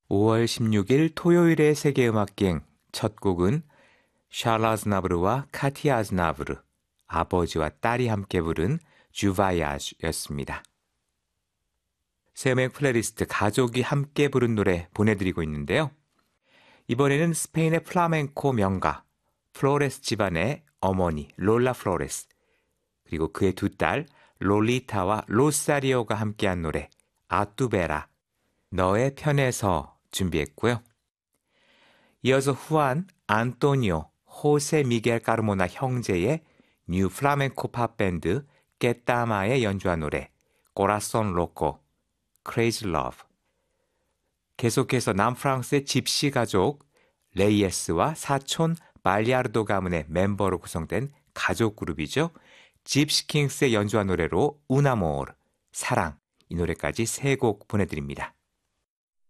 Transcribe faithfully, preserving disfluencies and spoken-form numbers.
오월 십육일 토요일의 세계음악기행 첫 곡은 샬 아즈나브르와 카티아 아즈나브르, 아버지와 딸이 함께 부른 주바야즈였습니다. 새음악 플레이리스트 가족이 함께 부른 노래 보내드리고 있는데요. 이번에는 스페인의 플라멩코 명가 플로레스 집안의 어머니 롤라 플로레스, 그리고 그의 두 딸 롤리타와 로사리오가 함께한 노래 아뚜베라, 너의 편에서 준비했고요. 이어서 후안 안토니오 호세 미겔 까르모나 형제의 뉴 플라멩코 팝밴드 깨따마의 연주한 노래 코라손 로코, 크레이지 러브. 계속해서 남프랑스의 집시 가족 레이에스와 사촌 발리아르도 가문의 멤버로 구성된 가족 그룹이죠. 집시킹스의 연주한 노래로 우나모르, 사랑, 이 노래까지 세 곡 보내드립니다.